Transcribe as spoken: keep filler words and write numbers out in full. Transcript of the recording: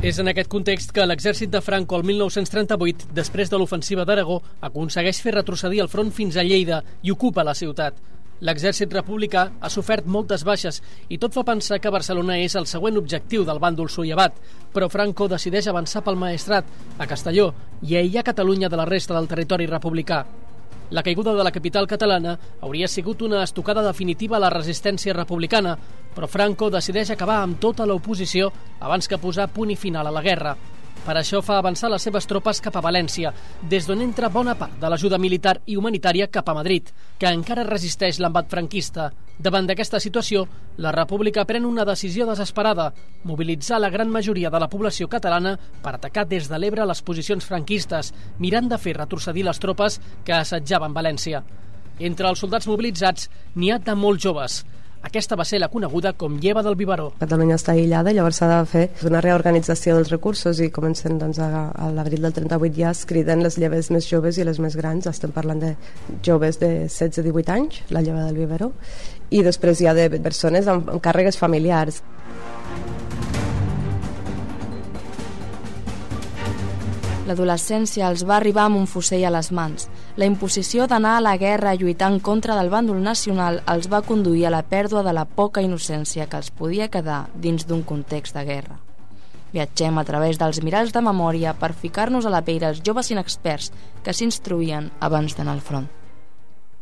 És en aquest context que l'exèrcit de Franco el mil nou-cents trenta-vuit, després de l'ofensiva d'Aragó, aconsegueix fer retrocedir el front fins a Lleida i ocupa la ciutat. L'exèrcit republicà ha sofert moltes baixes i tot fa pensar que Barcelona és el següent objectiu del bàndol sollevat, però Franco decideix avançar pel Maestrat, a Castelló, i aïllar Catalunya de la resta del territori republicà. La caiguda de la capital catalana hauria sigut una estocada definitiva a la resistència republicana, però Franco decideix acabar amb tota l'oposició abans que posar punt i final a la guerra. Per això fa avançar les seves tropes cap a València, des d'on entra bona part de l'ajuda militar i humanitària cap a Madrid, que encara resisteix l'embat franquista. Davant d'aquesta situació, la República pren una decisió desesperada: mobilitzar la gran majoria de la població catalana per atacar des de l'Ebre les posicions franquistes, mirant de fer retrocedir les tropes que assetjaven València. Entre els soldats mobilitzats n'hi ha de molt joves. Aquesta va ser la coneguda com lleva del biberó. Catalunya està aïllada, llavors s'ha de fer una reorganització dels recursos i comencen doncs, a, a l'abril del trenta-vuit ja es criden les lleves més joves i les més grans. Estem parlant de joves de setze a divuit anys, la lleva del biberó, i després hi ha de persones amb, amb càrregues familiars. L'adolescència els va arribar amb un fusell a les mans. La imposició d'anar a la guerra a lluitar en contra del bàndol nacional els va conduir a la pèrdua de la poca innocència que els podia quedar dins d'un context de guerra. Viatgem a través dels miralls de memòria per ficar-nos a la pell dels joves inexperts que s'instruïen abans d'anar al front.